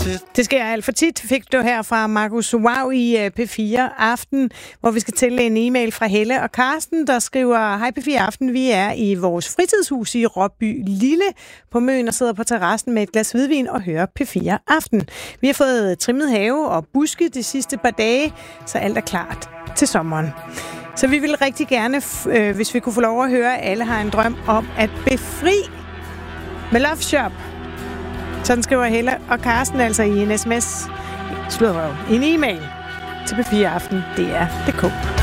Det sker alt for tit, fik du her fra Markus Wow i P4 Aften, hvor vi skal til en e-mail fra Helle og Karsten, der skriver: Hej P4 Aften, vi er i vores fritidshus i Råby Lille på Møn og sidder på terrassen med et glas hvidvin og hører P4 Aften. Vi har fået trimmet have og buske de sidste par dage, så alt er klart til sommeren. Så vi vil rigtig gerne, hvis vi kunne få lov at høre, at alle har en drøm om at befri med Love Shop. Sådan skriver Helle og Karsten altså i en sms, en e-mail til P4 Aften, DR.dk.